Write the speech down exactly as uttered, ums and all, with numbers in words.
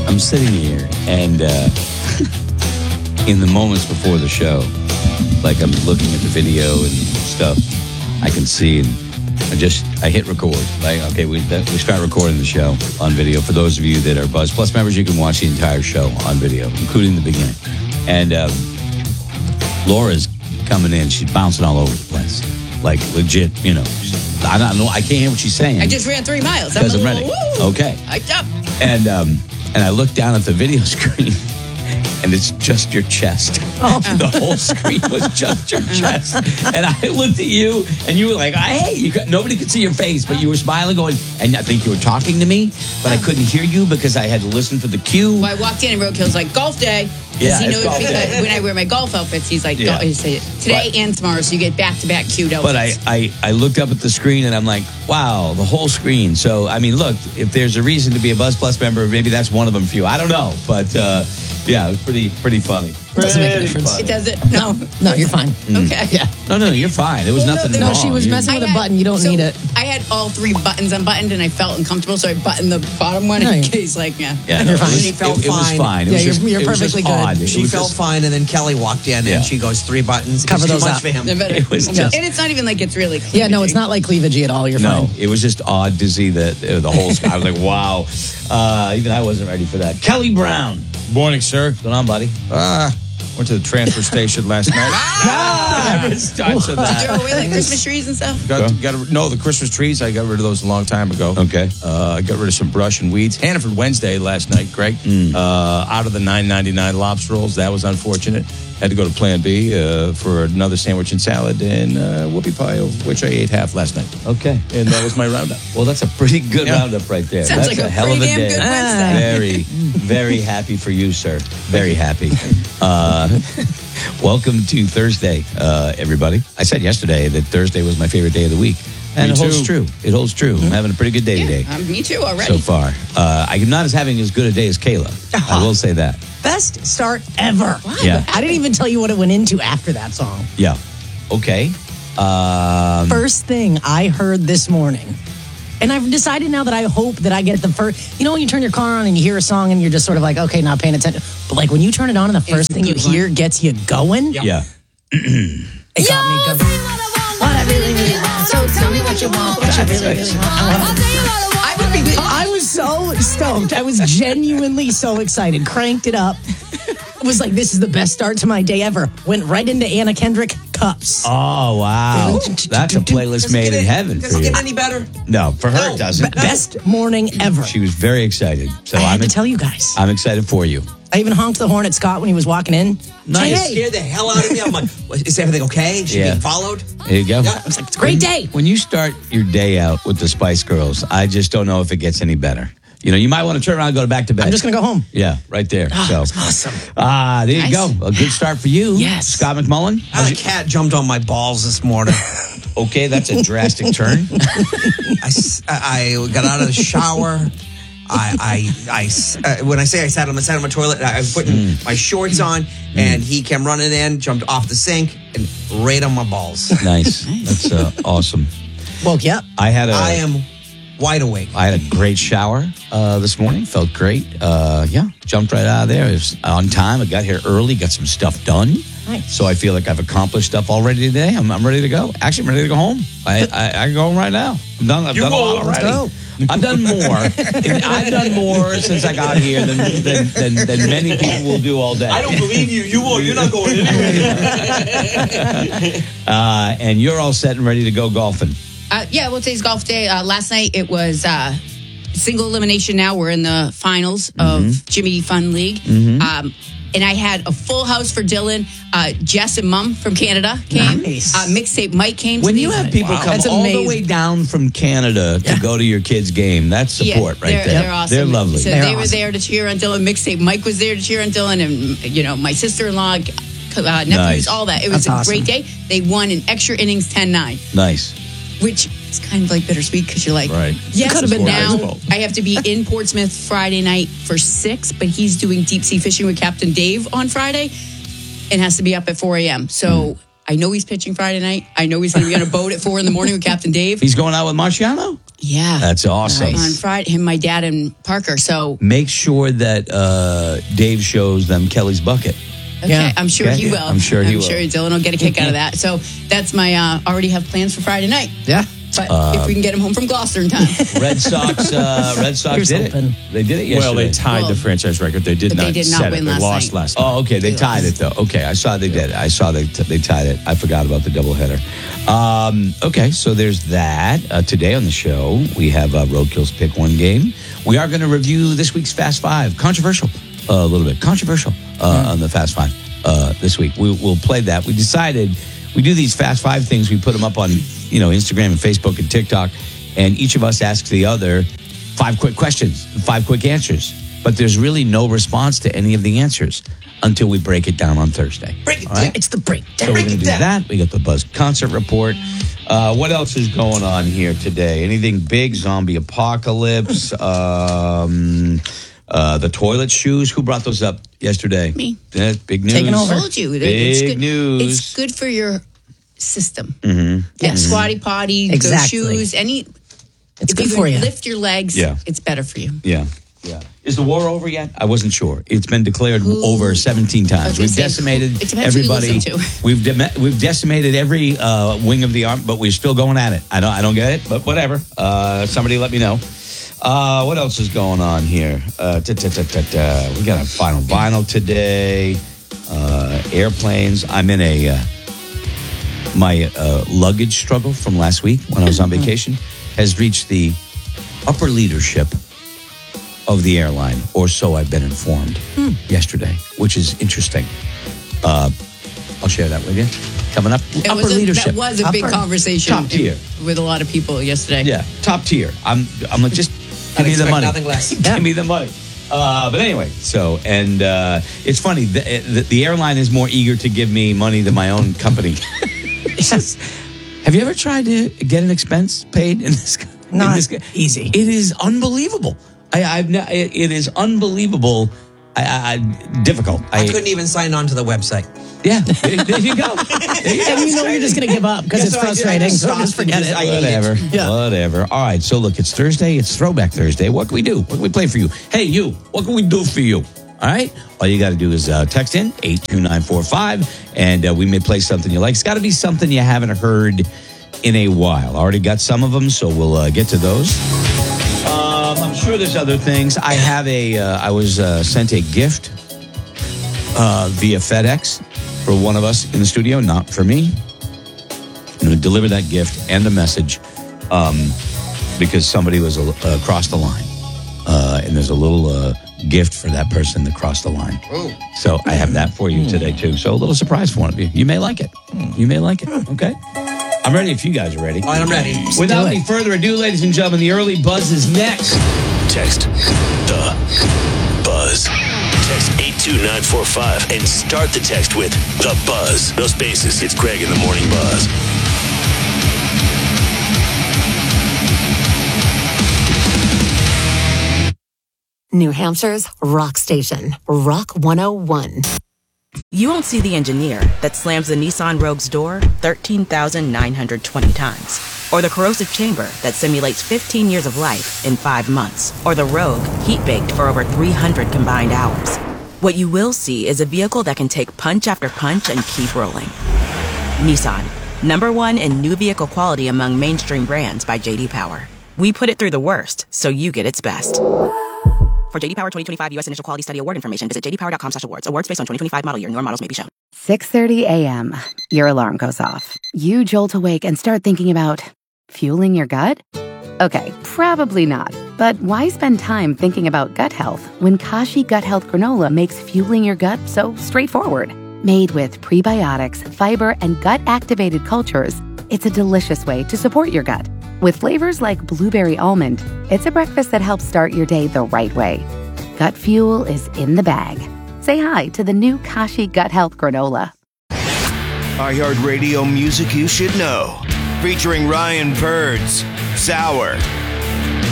I'm sitting here, and uh, in the moments before the show, like I'm looking at the video and stuff, I can see, and I just, I hit record. Like, okay, we we start recording the show on video. For those of you that are Buzz Plus members, you can watch the entire show on video, including the beginning. And um, Laura's coming in. She's bouncing all over the place. Like, legit, you know. I don't know. I can't hear what she's saying. I just ran three miles. Because I'm, I'm ready. Woo. Okay. Hyped up. And, um, and I looked down at the video screen, and it's just your chest. Oh. The whole screen was just your chest. And I looked at you, and you were like, hey, you got, nobody could see your face, but you were smiling, going, and I think you were talking to me, but I couldn't hear you because I had to listen for the cue. Well, I walked in and Roadkill's like, golf day. Yeah, he it's knows golf because day. when I wear my golf outfits, he's like, Yeah. go, he said, today But- and tomorrow, so you get back-to-back cued outfits. But I, I, I looked up at the screen, and I'm like, wow, the whole screen. So, I mean, look, if there's a reason to be a Buzz Plus member, maybe that's one of them for you. I don't know, but uh, yeah, it was pretty pretty funny. It doesn't make a difference. It doesn't? No. No, you're fine. Okay. Yeah. No, no, you're fine. There was Well, no, nothing no, wrong. she was You- messing with I a had- button. You don't so need it. I had all three buttons unbuttoned, and I felt uncomfortable, so I buttoned the bottom one No, in you- case, like, yeah. Yeah, You're no, fine. It was, She felt it, it was fine. fine. It Yeah, was you're- just, you're it was just perfectly good. odd. It She was felt just- fine, and then Kelly walked in, Yeah. and she goes, three buttons. Cover it's those too much up. for him. It was and just- it's not even like it's really clean. Yeah, no, it's not like cleavagey at all. You're No, fine. it was just odd to see the uh, the whole. I was like, wow. Uh, even I wasn't ready for that. Kelly Brown, Morning, sir. what's going on, buddy? Uh, went to the transfer station last night. Never starts with Throw that. away like Christmas trees and stuff. Got, got to, no, the Christmas trees, I got rid of those a long time ago. Okay. Uh, I got rid of some brush and weeds. Hannaford Wednesday last night, Greg. Mm. Uh, out of the nine ninety-nine lobster rolls. That was unfortunate. Had to go to Plan B uh, for another sandwich and salad and uh, whoopie pie, of which I ate half last night. Okay. And that was my roundup. Well, that's a pretty good Yeah. roundup right there. Sounds that's like a a hell of a pretty damn day. good Wednesday. Very, very happy for you, sir. Very happy. Uh, welcome to Thursday, uh, everybody. I said yesterday that Thursday was my favorite day of the week. And Me it holds too. true. It holds true. I'm having a pretty good day today Yeah, um, me too already. so far. Uh, I'm not as having as good a day as Kayla. I will say that. Best start ever. Yeah. I didn't even tell you what it went into after that song. Yeah. Okay. Um, First thing I heard this morning. And I've decided now that I hope that I get the first. You know, when you turn your car on and you hear a song and you're just sort of like, okay, not paying attention. But like when you turn it on and the first a thing you good one. hear gets you going, yeah. it got me going. What I really, really want. So tell me what you want. What you really, really want. I would be I was so stoked. I was genuinely so excited. Cranked it up. Was like, this is the best start to my day ever. Went right into Anna Kendrick, Cups. Oh, wow. That's a playlist Does it made get in any- heaven Does for it you. get any better? No, for her No. it doesn't. Best morning ever. She was very excited. So I had I'm, to tell you guys. I'm excited for you. I even honked the horn at Scott when he was walking in. Nice. Hey, Scared the hell out of me. I'm like, "What, is everything okay? Is she Yeah. being followed? There you go. Yeah. I was like, it's a great day. When you start your day out with the Spice Girls, I just don't know if it gets any better. You know, you might want to turn around and go back to bed. I'm just going to go home. Yeah, right there. Oh, so that's awesome. Ah, there you Nice. go. A good start for you. Yes. Scott McMullen. A cat jumped on my balls this morning. Okay, that's a drastic turn. I, s- I- I got out of the shower. I, I, I s- uh, when I say I sat on the side of my toilet, I was putting my shorts on, and he came running in, jumped off the sink, and right on my balls. Nice. That's uh, awesome. Woke you up. I had a I am wide awake. I had a great shower uh, this morning. Felt great. Uh, yeah, jumped right out of there. It was on time. I got here early. Got some stuff done. Nice. So I feel like I've accomplished stuff already today. I'm, I'm ready to go. Actually, I'm ready to go home. I I, I can go home right now. I'm done. I've You done a lot will. already. Let's I've done more. I've done more since I got here than, than, than, than many people will do all day. I don't believe you. You will. You're not going anywhere. Uh, and you're all set and ready to go golfing. Uh, yeah, well, today's golf day. Uh, last night it was uh, single elimination. Now we're in the finals of Jimmy Fun League. Um, and I had a full house for Dylan. Uh, Jess and Mum from Canada came. Nice. Uh, Mixtape Mike came. When to you the- have people come That's all amazing. the way down from Canada to go to your kid's game, that's support yeah, right they're, there. They're awesome. They're lovely. So They're they were awesome. there to cheer on Dylan. Mixtape Mike was there to cheer on Dylan, and you know my sister-in-law, uh, nephews, Nice. all that. It was That's a great awesome. day. They won in extra innings, ten nine, Nice. which is kind of like bittersweet because you're like, Right. yes, Could've but been now baseball. I have to be in Portsmouth Friday night for six, but he's doing deep sea fishing with Captain Dave on Friday and has to be up at four a.m. So Mm. I know he's pitching Friday night. I know he's going to be on a boat at four in the morning with Captain Dave. He's going out with Marciano? Yeah. That's awesome. On Friday, him, my dad, and Parker. So Make sure that uh, Dave shows them Kelly's bucket. okay, Yeah. I'm sure Okay. he will. I'm sure he I'm will. sure Dylan will get a kick out of that. So that's my uh, already have plans for Friday night. Yeah. But Uh, if we can get him home from Gloucester in time. Red Sox, uh, Red Sox Here's did hoping. it. They did it yesterday. Well, they tied Well, the franchise record. They did but not they did not set win it. They last lost night. last night. Oh, okay. They tied it though. Okay, I saw they did. I saw they t- they tied it. I forgot about the doubleheader. Um, okay, so there's that. Uh, today on the show we have uh, Roadkill's Pick One game. We are going to review this week's Fast Five. Controversial, uh, a little bit controversial uh, on the Fast Five uh, this week. We, we'll play that. We decided we do these Fast Five things. We put them up on you know Instagram and Facebook and TikTok, and each of us asks the other five quick questions, five quick answers. But there's really no response to any of the answers until we break it down on Thursday. Break it All right? It's the break. So we're going to do that. We got the Buzz concert report. Uh, what else is going on here today? Anything big? Zombie apocalypse. um, uh, the toilet shoes. Who brought those up yesterday? Me. Yeah, big news. Taking over. I told you. that Big it's good. news. It's good for your system. Mm-hmm. Yeah, squatty potty, Exactly. those shoes, any. It's if good you for you. lift your legs, Yeah. it's better for you. Yeah. Yeah. Is the war over yet? I wasn't sure. It's been declared Who- over seventeen I times. was We've gonna say, decimated it depends who you everybody. listen to. We've de- we've decimated every uh, wing of the army, but we're still going at it. I don't I don't get it, but whatever. Uh, somebody let me know. Uh, what else is going on here? Uh, ta- ta- ta- ta- ta. We got a final vinyl today. Uh, airplanes. I'm in a uh, my uh, luggage struggle from last week when I was on vacation has reached the upper leadership of the airline, or so I've been informed yesterday, which is interesting. Uh, I'll share that with you. Coming up, It upper was a, leadership. That was a big Upper- conversation Top tier. with a lot of people yesterday. Yeah, top tier. I'm, I'm like, just give me the expect money. nothing less. Give me the money. Uh, but anyway, so, and uh, it's funny, the, the, the airline is more eager to give me money than my own company. It's just- have you ever tried to get an expense paid in this? in Not this, easy. It is unbelievable. I, I've ne- it, it is unbelievable. I, I, I difficult. I couldn't even sign on to the website. Yeah, there, there you go. There you go. And you know you're just going to give up because Yeah, it's so I did. I frustrating. just So stopped just forget and it. just- I hate Whatever. it. Yeah. Whatever. All right. So look, it's Thursday. It's Throwback Thursday. What can we do? What can we play for you? Hey, you. What can we do for you? All right. All you got to do is uh, text in eight two nine four five, and uh, we may play something you like. It's got to be something you haven't heard in a while. I already got some of them, so we'll uh, get to those. Um, I'm sure there's other things. I have a. Uh, I was uh, sent a gift uh, via FedEx for one of us in the studio, not for me. I'm going to deliver that gift and a message um, because somebody was uh, across the line. Uh, and there's a little uh, gift for that person that crossed the line. Oh. So I have that for you today, too. So a little surprise for one of you. You may like it. You may like it. Okay. I'm ready if you guys are ready. All right, I'm ready. Without do it. any further ado, ladies and gentlemen, the early buzz is next. Text the buzz. Text eight two nine four five and start the text with the buzz. No spaces. It's Greg in the Morning Buzz. New Hampshire's rock station, Rock one oh one. You won't see the engineer that slams the Nissan Rogue's door thirteen thousand nine hundred twenty times. Or the corrosive chamber that simulates fifteen years of life in five months. Or the Rogue heat-baked for over three hundred combined hours. What you will see is a vehicle that can take punch after punch and keep rolling. Nissan, number one in new vehicle quality among mainstream brands by J D Power. We put it through the worst, so you get its best. For J D Power twenty twenty-five U S Initial Quality Study Award information, visit j d power dot com slash awards. Awards based on twenty twenty-five model year. Newer models may be shown. six thirty a.m. Your alarm goes off. You jolt awake and start thinking about fueling your gut? Okay, probably not. But why spend time thinking about gut health when Kashi Gut Health Granola makes fueling your gut so straightforward? Made with prebiotics, fiber, and gut-activated cultures, it's a delicious way to support your gut. With flavors like blueberry almond, it's a breakfast that helps start your day the right way. Gut fuel is in the bag. Say hi to the new Kashi Gut Health Granola. iHeartRadio music you should know. Featuring Ryan Birds, Sour,